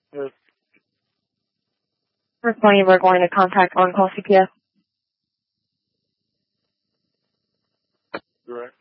Yes. Reporting we're going to contact on-call CPS. Correct.